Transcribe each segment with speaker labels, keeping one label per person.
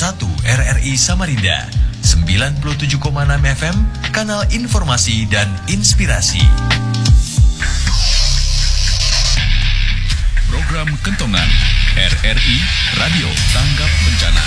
Speaker 1: 1 RRI Samarinda, 97,6 FM, kanal informasi dan inspirasi.
Speaker 2: Program Kentongan RRI Radio Tanggap Bencana.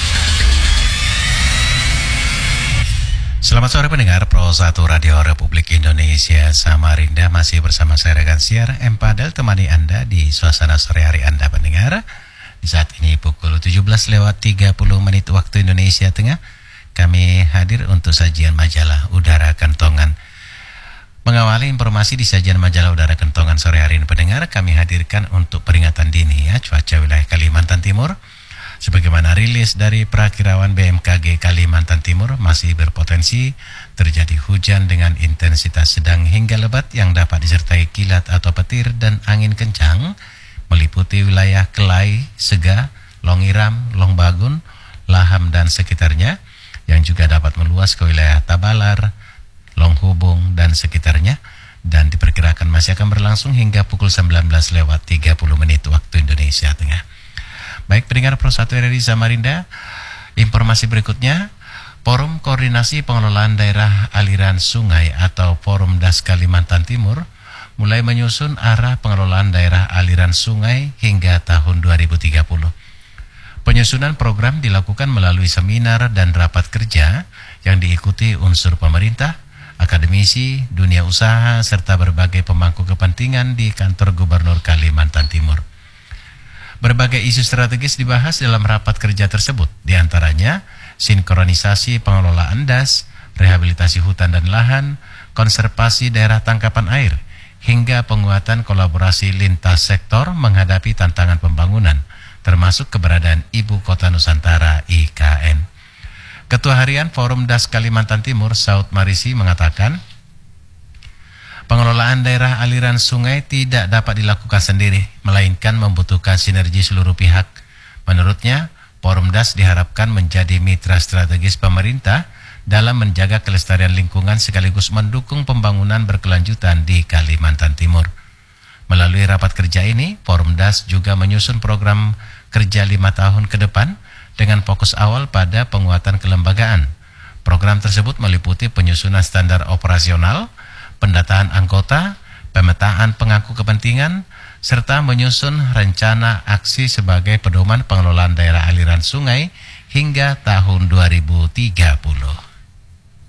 Speaker 3: Selamat sore pendengar Pro 1 Radio Republik Indonesia Samarinda. Masih bersama saya rekan siar M. Padel, temani Anda di suasana sore hari Anda pendengar. Di saat ini pukul 17:30 waktu Indonesia Tengah, kami hadir untuk sajian majalah Udara Kentongan. Mengawali informasi di sajian majalah Udara Kentongan sore hari ini pendengar, kami hadirkan untuk peringatan dini cuaca wilayah Kalimantan Timur. Sebagaimana rilis dari Prakirawan BMKG Kalimantan Timur, masih berpotensi terjadi hujan dengan intensitas sedang hingga lebat yang dapat disertai kilat atau petir dan angin kencang meliputi wilayah Kelai, Sega, Longiram, Longbagun, Laham dan sekitarnya, yang juga dapat meluas ke wilayah Tabalar, Longhubung dan sekitarnya, dan diperkirakan masih akan berlangsung hingga pukul 19:30 waktu Indonesia Tengah. Baik pendengar Pro 1 RRI Samarinda, informasi berikutnya, Forum Koordinasi Pengelolaan Daerah Aliran Sungai atau Forum DAS Kalimantan Timur mulai menyusun arah pengelolaan daerah aliran sungai hingga tahun 2030. Penyusunan program dilakukan melalui seminar dan rapat kerja yang diikuti unsur pemerintah, akademisi, dunia usaha, serta berbagai pemangku kepentingan di kantor Gubernur Kalimantan Timur. Berbagai isu strategis dibahas dalam rapat kerja tersebut, diantaranya sinkronisasi pengelolaan DAS, rehabilitasi hutan dan lahan, konservasi daerah tangkapan air, hingga penguatan kolaborasi lintas sektor menghadapi tantangan pembangunan, termasuk keberadaan Ibu Kota Nusantara IKN. Ketua Harian Forum DAS Kalimantan Timur, Saud Marisi, mengatakan, pengelolaan daerah aliran sungai tidak dapat dilakukan sendiri, melainkan membutuhkan sinergi seluruh pihak. Menurutnya, Forum DAS diharapkan menjadi mitra strategis pemerintah dalam menjaga kelestarian lingkungan sekaligus mendukung pembangunan berkelanjutan di Kalimantan Timur. Melalui rapat kerja ini, Forum DAS juga menyusun program kerja 5 tahun ke depan dengan fokus awal pada penguatan kelembagaan. Program tersebut meliputi penyusunan standar operasional, pendataan anggota, pemetaan pemangku kepentingan, serta menyusun rencana aksi sebagai pedoman pengelolaan daerah aliran sungai hingga tahun 2030.